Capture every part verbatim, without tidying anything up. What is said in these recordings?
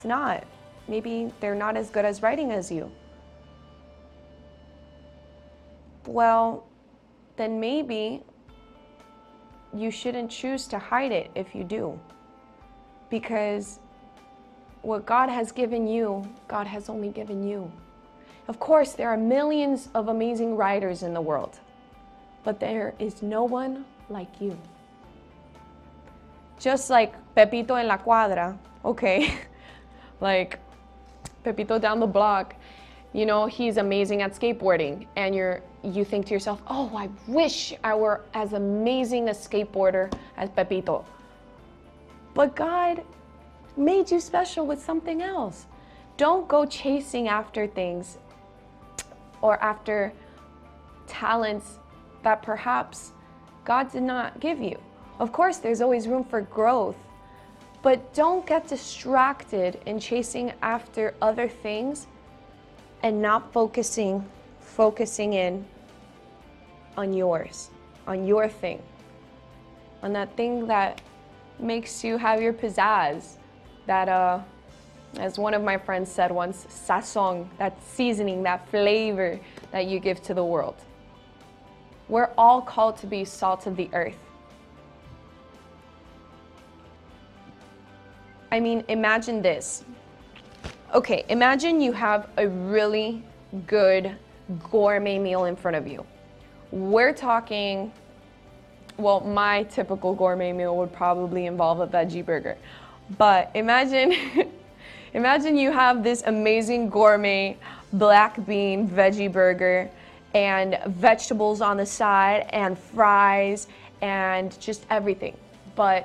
not. Maybe they're not as good as writing as you. Well, then maybe you shouldn't choose to hide it if you do. Because what God has given you, God has only given you. Of course, there are millions of amazing writers in the world, but there is no one like you. Just like Pepito en la cuadra, okay? Like Pepito down the block, you know, he's amazing at skateboarding, and you're you think to yourself, oh, I wish I were as amazing a skateboarder as Pepito. But God made you special with something else. Don't go chasing after things or after talents that perhaps God did not give you. Of course, there's always room for growth, but don't get distracted in chasing after other things and not focusing, focusing in on yours, on your thing, on that thing that makes you have your pizzazz, that, uh, as one of my friends said once, sazon, that seasoning, that flavor that you give to the world. We're all called to be salt of the earth. I mean, imagine this. Okay, imagine you have a really good gourmet meal in front of you. We're talking, well, my typical gourmet meal would probably involve a veggie burger. But imagine, imagine you have this amazing gourmet black bean veggie burger and vegetables on the side and fries and just everything. But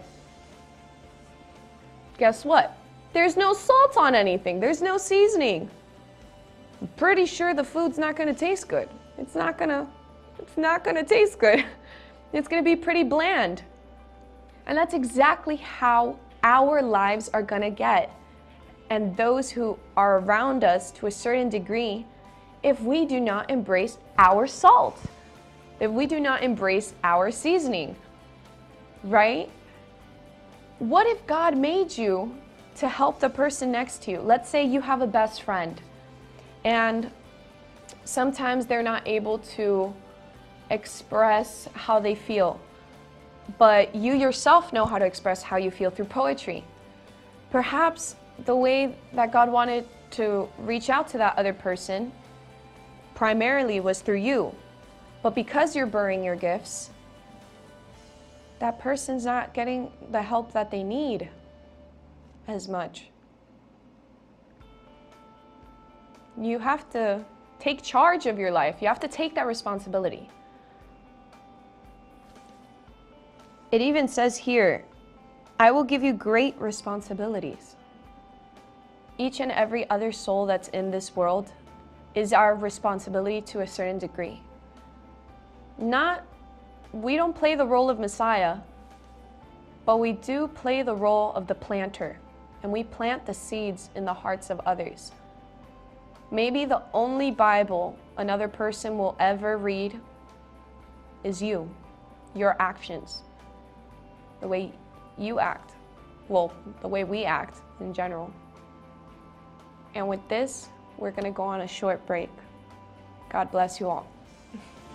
guess what? There's no salt on anything. There's no seasoning. I'm pretty sure the food's not gonna taste good. It's not gonna, it's not gonna taste good. It's gonna be pretty bland. And that's exactly how our lives are gonna get. And those who are around us to a certain degree, if we do not embrace our salt, if we do not embrace our seasoning, right? What if God made you to help the person next to you? Let's say you have a best friend, and sometimes they're not able to express how they feel, but you yourself know how to express how you feel through poetry. Perhaps the way that God wanted to reach out to that other person primarily was through you, but because you're burying your gifts, that person's not getting the help that they need as much. You have to take charge of your life. You have to take that responsibility. It even says here, I will give you great responsibilities. Each and every other soul that's in this world is our responsibility to a certain degree. Not We don't play the role of Messiah, but we do play the role of the planter, and we plant the seeds in the hearts of others. Maybe the only Bible another person will ever read is you, your actions, the way you act, well, the way we act in general. And with this, we're going to go on a short break. God bless you all.